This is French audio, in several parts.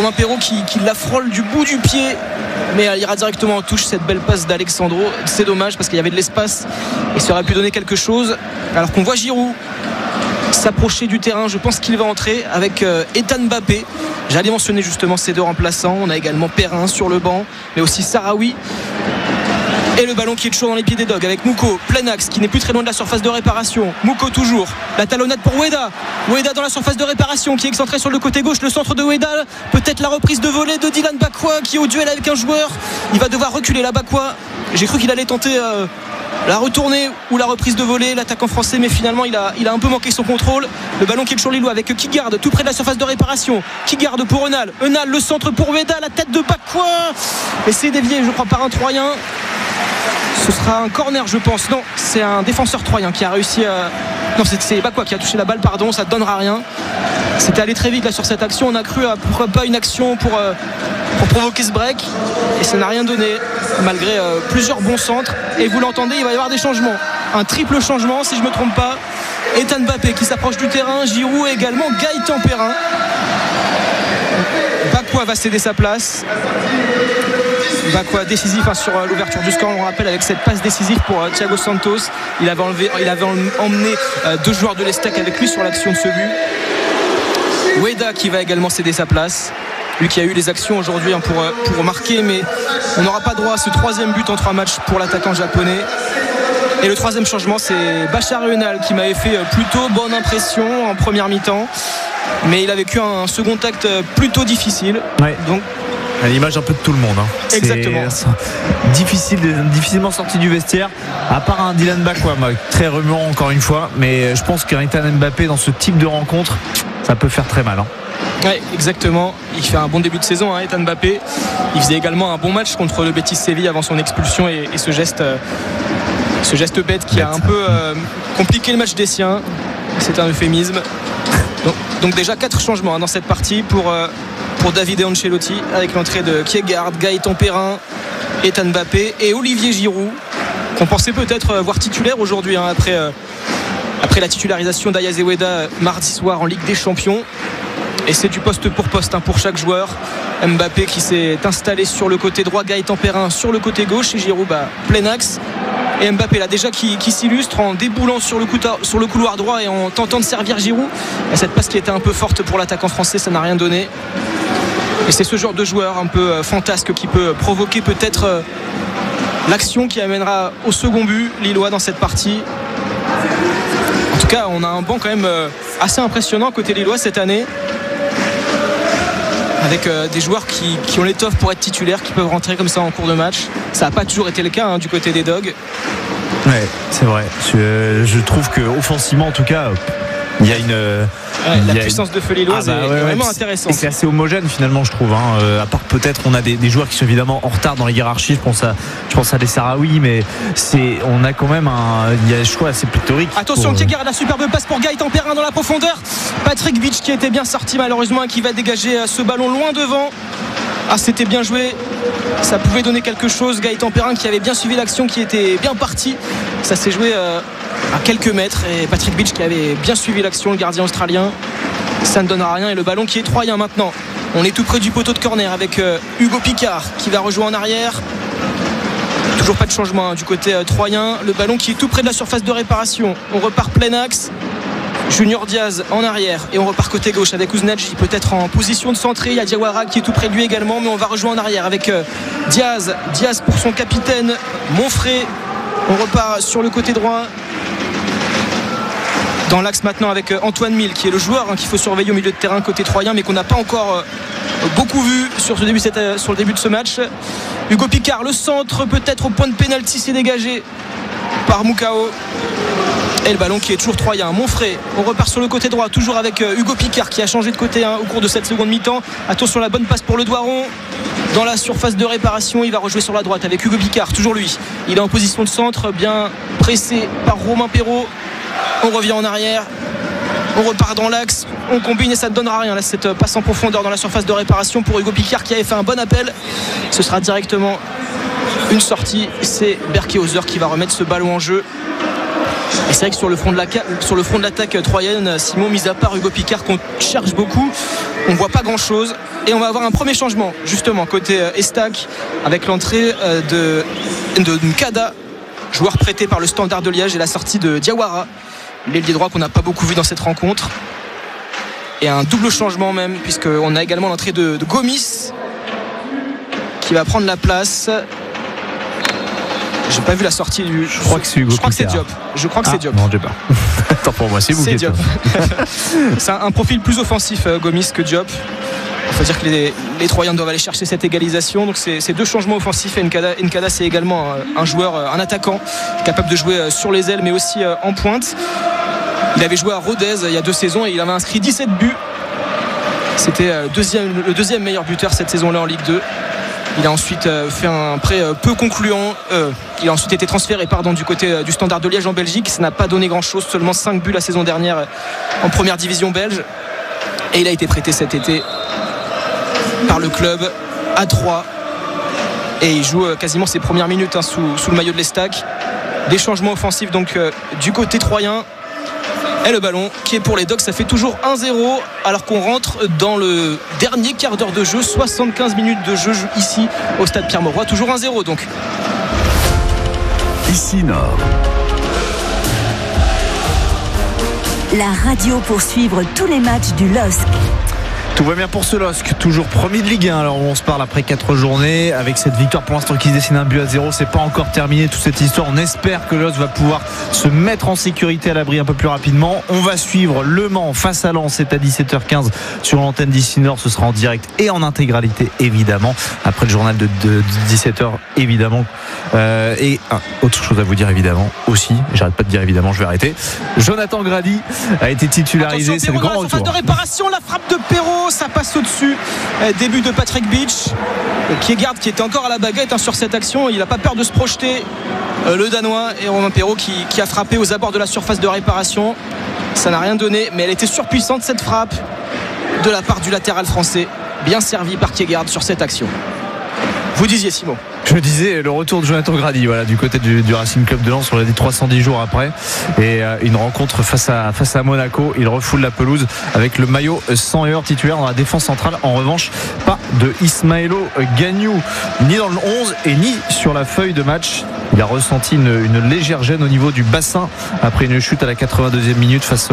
Romain Perrault qui la frôle du bout du pied, mais elle ira directement en touche. Cette belle passe d'Alexandro, c'est dommage parce qu'il y avait de l'espace et ça aurait pu donner quelque chose, alors qu'on voit Giroud s'approcher du terrain. Je pense qu'il va entrer avec Ethan Mbappé. J'allais mentionner justement ces deux remplaçants. On a également Perrin sur le banc, mais aussi Sarawi. Et le ballon qui est toujours dans les pieds des Dogs avec Mouko, plein axe, qui n'est plus très loin de la surface de réparation. Mouko toujours, la talonnade pour Weda dans la surface de réparation, qui est excentré sur le côté gauche, le centre de Weda, peut-être la reprise de volée de Dylan Bakwa qui est au duel avec un joueur. Il va devoir reculer la Bakwa. J'ai cru qu'il allait tenter la retournée ou la reprise de volée, l'attaquant français, mais finalement il a un peu manqué son contrôle. Le ballon qui est toujours lillois avec qui garde tout près de la surface de réparation, qui garde pour Eunal, le centre pour Weda, la tête de Bakwa, et c'est dévié je crois par un Troyen. Ce sera un corner je pense. Non, c'est un défenseur troyen qui a réussi non, c'est Bakwa qui a touché la balle, pardon, ça ne donnera rien. C'était allé très vite là sur cette action. On a cru à pourquoi pas une action pour provoquer ce break, et ça n'a rien donné malgré plusieurs bons centres. Et vous l'entendez, il va y avoir des changements, un triple changement si je ne me trompe pas. Ethan Mbappé qui s'approche du terrain, Giroud et également Gaëtan Perrin. Bakwa va céder sa place. Bakwa décisif sur l'ouverture du score, on rappelle, avec cette passe décisive pour Thiago Santos. Il avait emmené deux joueurs de l'Estac avec lui sur l'action de ce but. Weda qui va également céder sa place, lui qui a eu les actions aujourd'hui pour marquer, mais on n'aura pas droit à ce troisième but en 3 matchs pour l'attaquant japonais. Et le troisième changement, c'est Bachar Eunal qui m'avait fait plutôt bonne impression en première mi-temps, mais il a vécu un second acte plutôt difficile. Ouais. Donc à l'image un peu de tout le monde, hein. Exactement. Difficilement sorti du vestiaire, à part un Dylan Bakwa très remuant encore une fois, mais je pense qu'un Ethan Mbappé dans ce type de rencontre, ça peut faire très mal, hein. Ouais, exactement. Il fait un bon début de saison, Ethan Mbappé. Il faisait également un bon match contre le Betis Séville avant son expulsion et ce geste bête qui a un peu compliqué le match des siens. C'est un euphémisme. Donc déjà 4 changements dans cette partie pour David et Ancelotti, avec l'entrée de Kiegaard, Gaëtan Perrin, Ethan Mbappé et Olivier Giroud, qu'on pensait peut-être voir titulaire aujourd'hui, après la titularisation d'Ayaz Weda mardi soir en Ligue des Champions. Et c'est du poste pour poste pour chaque joueur. Mbappé qui s'est installé sur le côté droit, Gaëtan Perrin sur le côté gauche et Giroud plein axe. Et Mbappé là déjà qui s'illustre en déboulant sur le couloir droit et en tentant de servir Giroud. Et cette passe qui était un peu forte pour l'attaquant français, ça n'a rien donné. Et c'est ce genre de joueur un peu fantasque qui peut provoquer peut-être l'action qui amènera au second but lillois dans cette partie. En tout cas, on a un banc quand même assez impressionnant côté lillois cette année, avec des joueurs qui ont l'étoffe pour être titulaires, qui peuvent rentrer comme ça en cours de match. Ça n'a pas toujours été le cas du côté des Dogs. Ouais, c'est vrai. Je trouve qu'offensivement en tout cas, il y a la puissance de feu lilloise est vraiment intéressante. C'est assez homogène finalement, je trouve, à part peut-être on a des joueurs qui sont évidemment en retard dans les hiérarchies. Je pense à des Sarawi, mais on a quand même il y a des choix assez pléthoriques. Attention, qui garde la superbe passe pour Gaëtan Perrin dans la profondeur. Patrick Vitch qui était bien sorti malheureusement et qui va dégager ce ballon loin devant. C'était bien joué, ça pouvait donner quelque chose. Gaëtan Perrin qui avait bien suivi l'action, qui était bien parti. Ça s'est joué à quelques mètres, et Patrick Vitch qui avait bien suivi l'action, le gardien australien. Ça ne donnera rien et le ballon qui est troyen maintenant. On est tout près du poteau de corner avec Hugo Picard qui va rejouer en arrière. Toujours pas de changement du côté troyen. Le ballon qui est tout près de la surface de réparation. On repart plein axe. Junior Diaz en arrière et on repart côté gauche avec Ouznadji peut-être en position de centrer. Il y a Diawara qui est tout près de lui également, mais on va rejoindre en arrière avec Diaz pour son capitaine Monfray. On repart sur le côté droit dans l'axe maintenant avec Antoine Mille qui est le joueur qu'il faut surveiller au milieu de terrain côté troyen, mais qu'on n'a pas encore beaucoup vu sur le début de ce match. Hugo Picard, le centre peut-être au point de pénalty, c'est dégagé par Moukao. Et le ballon qui est toujours troyen. Monfray, on repart sur le côté droit, toujours avec Hugo Picard qui a changé de côté au cours de cette seconde mi-temps. Attention, la bonne passe pour le Doiron dans la surface de réparation. Il va rejouer sur la droite avec Hugo Picard, toujours lui. Il est en position de centre, bien pressé par Romain Perrault. On revient en arrière, on repart dans l'axe, on combine et ça ne donnera rien. Là, cette passe en profondeur dans la surface de réparation pour Hugo Picard qui avait fait un bon appel. Ce sera directement une sortie. C'est Berkehauser qui va remettre ce ballon en jeu. Et c'est vrai que sur le front de l'attaque troyenne, Simon, mis à part Hugo Picard qu'on cherche beaucoup, on voit pas grand chose et on va avoir un premier changement justement côté Estac avec l'entrée de Nkada, joueur prêté par le Standard de Liège, et la sortie de Diawara, l'ailier droit qu'on n'a pas beaucoup vu dans cette rencontre, et un double changement même puisqu'on a également l'entrée de Gomis qui va prendre la place. J'ai pas vu la sortie du. Je crois que c'est Hugo. Je crois que c'est Diop. Je crois que c'est Diop. Non, j'ai pas. Attends, pour moi, c'est vous. C'est Diop. C'est un profil plus offensif, Gomis, que Diop. Il faut dire que les Troyens doivent aller chercher cette égalisation. Donc c'est deux changements offensifs. Nkada, c'est également un joueur, un attaquant capable de jouer sur les ailes mais aussi en pointe. Il avait joué à Rodez il y a 2 saisons et il avait inscrit 17 buts. C'était le deuxième meilleur buteur cette saison-là en Ligue 2. Il a ensuite fait un prêt peu concluant. Il a ensuite été transféré du côté du Standard de Liège en Belgique. Ça n'a pas donné grand-chose, seulement 5 buts la saison dernière en première division belge. Et il a été prêté cet été par le club à 3. Et il joue quasiment ses premières minutes sous le maillot de l'Estac. Des changements offensifs donc du côté troyen. Et le ballon qui est pour les Dogs, ça fait toujours 1-0 alors qu'on rentre dans le dernier quart d'heure de jeu, 75 minutes de jeu ici au stade Pierre-Mauroy, toujours 1-0 donc. Ici Nord. La radio pour suivre tous les matchs du LOSC. Tout va bien pour ce LOSC, toujours premier de Ligue 1. Alors on se parle après 4 journées avec cette victoire pour l'instant qui se dessine 1-0. C'est pas encore terminé toute cette histoire. On espère que LOSC va pouvoir se mettre en sécurité à l'abri un peu plus rapidement. On va suivre Le Mans face à Lens, c'est à 17h15 sur l'antenne d'Ici Nord. Ce sera en direct et en intégralité évidemment après le journal de 17h évidemment. Et autre chose à vous dire évidemment aussi, j'arrête pas de dire évidemment, je vais arrêter. Jonathan Grady a été titularisé. Attention, c'est le grand retour. Phase de réparation, la frappe de Perrault, ça passe au-dessus. Début de Patrick Beach qui était encore à la baguette sur cette action. Il n'a pas peur de se projeter, le Danois, et Romain Perrault qui a frappé aux abords de la surface de réparation. Ça n'a rien donné, mais elle était surpuissante cette frappe de la part du latéral français, bien servi par Kjærgaard sur cette action. Vous disiez, Simon? Je disais le retour de Jonathan Grady, voilà, du côté du Racing Club de Lens. On l'a dit 310 jours après, et une rencontre face à Monaco. Il refoule la pelouse avec le maillot sans erreur, titulaire dans la défense centrale. En revanche, pas de Ismaëlo Gagnou, ni dans le 11 et ni sur la feuille de match. Il a ressenti une légère gêne au niveau du bassin après une chute à la 82e minute face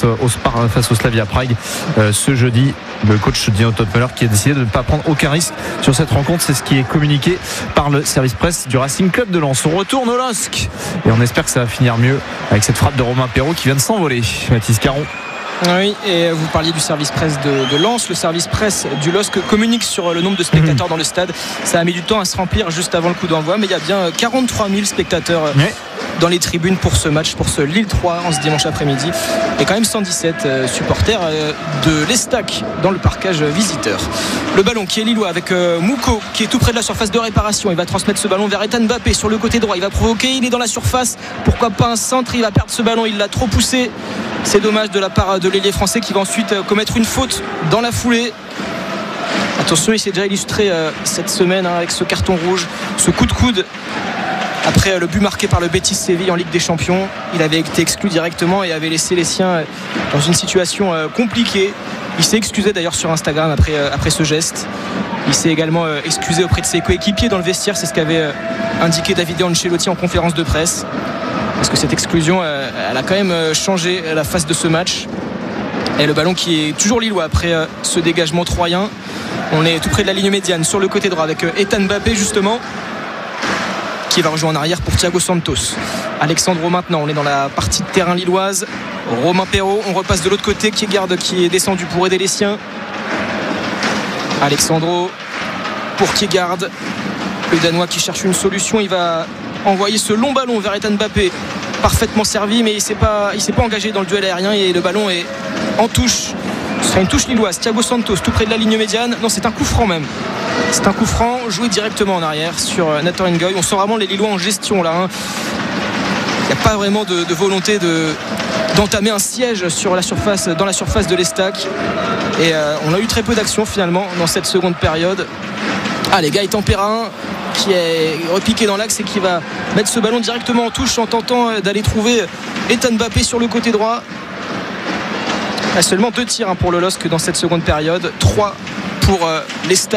au Slavia Prague ce jeudi. Le coach Dino Topmeller qui a décidé de ne pas prendre aucun risque sur cette rencontre. C'est ce qui est communiqué par le service presse du Racing Club de Lens. On retourne au LOSC et on espère que ça va finir mieux avec cette frappe de Romain Perrault qui vient de s'envoler. Mathis Caron. Oui, et vous parliez du service presse de Lens. Le service presse du LOSC communique sur le nombre de spectateurs dans le stade. Ça a mis du temps à se remplir juste avant le coup d'envoi, mais il y a bien 43 000 spectateurs dans les tribunes pour ce match, pour ce Lille 3 en ce dimanche après-midi, et quand même 117 supporters de l'Estac dans le parcage visiteur. Le ballon qui est lillois avec Mouko qui est tout près de la surface de réparation. Il va transmettre ce ballon vers Ethan Mbappé sur le côté droit. Il va provoquer, il est dans la surface, pourquoi pas un centre. Il va perdre ce ballon, il l'a trop poussé. C'est dommage de la part de l'ailier français qui va ensuite commettre une faute dans la foulée. Attention, il s'est déjà illustré cette semaine avec ce carton rouge, ce coup de coude après le but marqué par le Betis Séville en Ligue des Champions. Il avait été exclu directement et avait laissé les siens dans une situation compliquée. Il s'est excusé d'ailleurs sur Instagram après ce geste. Il s'est également excusé auprès de ses coéquipiers dans le vestiaire. C'est ce qu'avait indiqué Davide Ancelotti en conférence de presse, parce que cette exclusion elle a quand même changé la face de ce match. Et le ballon qui est toujours lillois après ce dégagement troyen. On est tout près de la ligne médiane sur le côté droit avec Ethan Mbappé justement, qui va rejoindre en arrière pour Thiago Santos. Alexandro maintenant, on est dans la partie de terrain lilloise. Romain Perrault, on repasse de l'autre côté, Kjærgaard qui est descendu pour aider les siens. Alexandro pour Kjærgaard, le Danois qui cherche une solution. Il va envoyer ce long ballon vers Ethan Mbappé, parfaitement servi, mais il s'est pas engagé dans le duel aérien et le ballon est en touche. Ce sera une touche lilloise. Thiago Santos tout près de la ligne médiane. Non, c'est un coup franc même. C'est un coup franc joué directement en arrière sur Nathan Ngoy. On sent vraiment les Lillois en gestion là. Il n'y a pas vraiment de volonté d'entamer un siège dans la surface de l'Estac. Et on a eu très peu d'action finalement dans cette seconde période. Les Gaëtan Perrin qui est repiqué dans l'axe et qui va mettre ce ballon directement en touche en tentant d'aller trouver Ethan Mbappé sur le côté droit. Seulement 2 tirs pour le LOSC dans cette seconde période, 3 pour les Stars.